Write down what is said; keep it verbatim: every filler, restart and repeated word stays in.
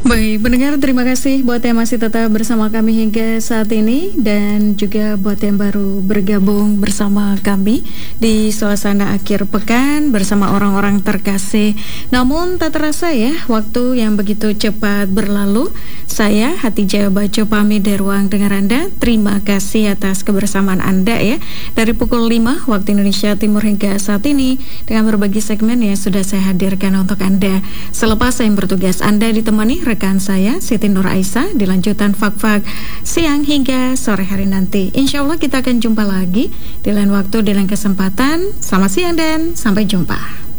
Baik, pendengar, terima kasih buat yang masih tetap bersama kami hingga saat ini, dan juga buat yang baru bergabung bersama kami di suasana akhir pekan bersama orang-orang terkasih. Namun tak terasa ya, waktu yang begitu cepat berlalu. Saya Hatijah Baco pamit dari ruang dengar Anda. Terima kasih atas kebersamaan Anda ya, dari pukul lima waktu Indonesia Timur hingga saat ini, dengan berbagai segmen yang sudah saya hadirkan untuk Anda. Selepas saya bertugas, Anda ditemani rekan saya Siti Nur Aisyah di lanjutan Fak-Fak siang hingga sore hari nanti. Insya Allah kita akan jumpa lagi di lain waktu, di lain kesempatan. Selamat siang dan sampai jumpa.